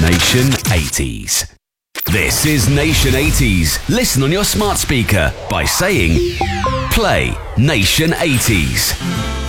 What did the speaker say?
Nation 80s. This is Nation 80s. Listen on your smart speaker by saying, Play Nation 80s.